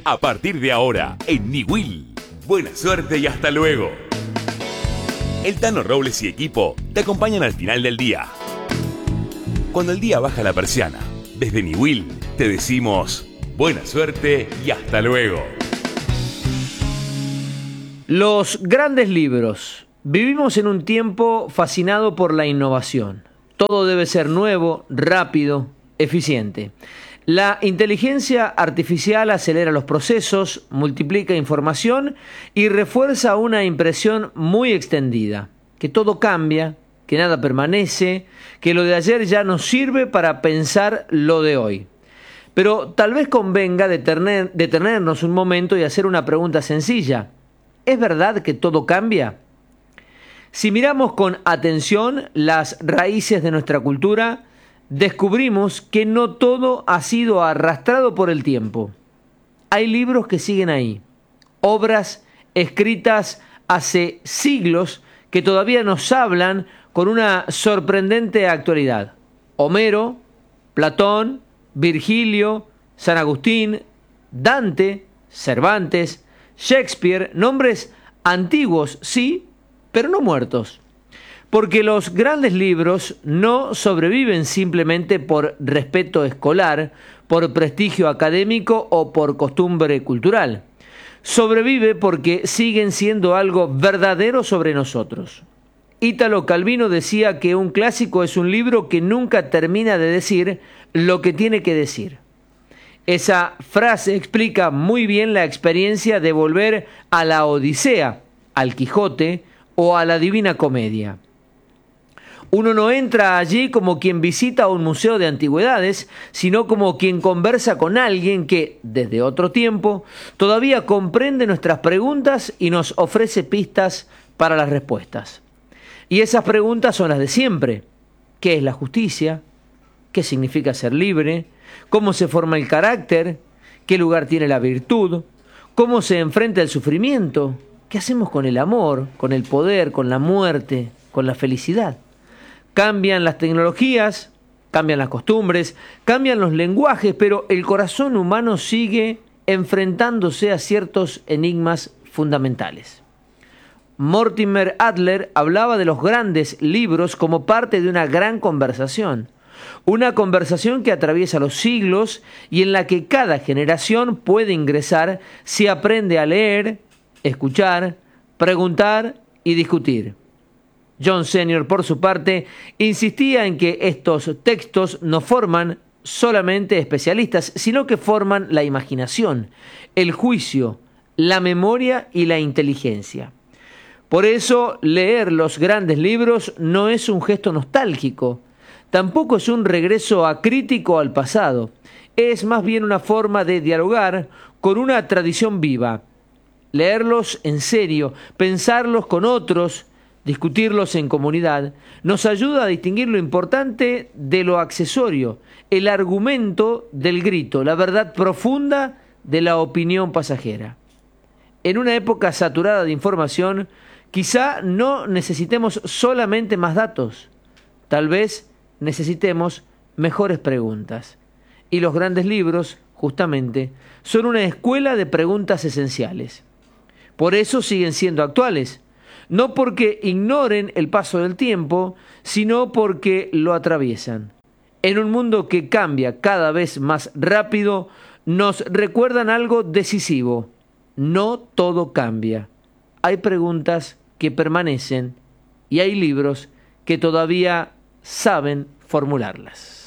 A partir de ahora, en Niwil. Buena suerte y hasta luego. El Tano Robles y equipo te acompañan al final del día. Cuando el día baja la persiana, desde Niwil te decimos buena suerte y hasta luego. Los grandes libros. Vivimos en un tiempo fascinado por la innovación. Todo debe ser nuevo, rápido, eficiente. La inteligencia artificial acelera los procesos, multiplica información y refuerza una impresión muy extendida, que todo cambia, que nada permanece, que lo de ayer ya no sirve para pensar lo de hoy. Pero tal vez convenga detenernos un momento y hacer una pregunta sencilla. ¿Es verdad que todo cambia? Si miramos con atención las raíces de nuestra cultura, descubrimos que no todo ha sido arrastrado por el tiempo. Hay libros que siguen ahí, obras escritas hace siglos que todavía nos hablan con una sorprendente actualidad. Homero, Platón, Virgilio, San Agustín, Dante, Cervantes, Shakespeare, nombres antiguos, sí, pero no muertos. Porque los grandes libros no sobreviven simplemente por respeto escolar, por prestigio académico o por costumbre cultural. Sobrevive porque siguen siendo algo verdadero sobre nosotros. Ítalo Calvino decía que un clásico es un libro que nunca termina de decir lo que tiene que decir. Esa frase explica muy bien la experiencia de volver a la Odisea, al Quijote o a la Divina Comedia. Uno no entra allí como quien visita un museo de antigüedades, sino como quien conversa con alguien que, desde otro tiempo, todavía comprende nuestras preguntas y nos ofrece pistas para las respuestas. Y esas preguntas son las de siempre. ¿Qué es la justicia? ¿Qué significa ser libre? ¿Cómo se forma el carácter? ¿Qué lugar tiene la virtud? ¿Cómo se enfrenta el sufrimiento? ¿Qué hacemos con el amor, con el poder, con la muerte, con la felicidad? Cambian las tecnologías, cambian las costumbres, cambian los lenguajes, pero el corazón humano sigue enfrentándose a ciertos enigmas fundamentales. Mortimer Adler hablaba de los grandes libros como parte de una gran conversación. Una conversación que atraviesa los siglos y en la que cada generación puede ingresar si aprende a leer, escuchar, preguntar y discutir. John Senior, por su parte, insistía en que estos textos no forman solamente especialistas, sino que forman la imaginación, el juicio, la memoria y la inteligencia. Por eso, leer los grandes libros no es un gesto nostálgico, tampoco es un regreso acrítico al pasado, es más bien una forma de dialogar con una tradición viva. Leerlos en serio, pensarlos con otros, discutirlos en comunidad, nos ayuda a distinguir lo importante de lo accesorio, el argumento del grito, la verdad profunda de la opinión pasajera. En una época saturada de información, quizá no necesitemos solamente más datos, tal vez necesitemos mejores preguntas. Y los grandes libros, justamente, son una escuela de preguntas esenciales. Por eso siguen siendo actuales, no porque ignoren el paso del tiempo, sino porque lo atraviesan. En un mundo que cambia cada vez más rápido, nos recuerdan algo decisivo. No todo cambia. Hay preguntas que permanecen y hay libros que todavía saben formularlas.